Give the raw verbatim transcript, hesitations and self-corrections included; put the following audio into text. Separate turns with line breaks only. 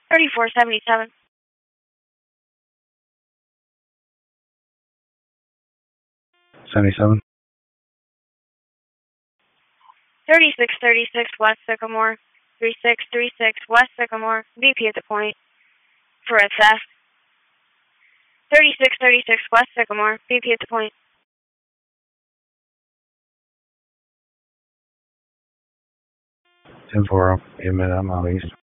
thirty-four seventy-seven.
seventy-seven.
thirty-six thirty-six West Sycamore. thirty-six thirty-six West Sycamore. V P at the point. For a theft. thirty-six thirty-six West Sycamore. V P at the point.
ten four. Eight minute, I'm out east.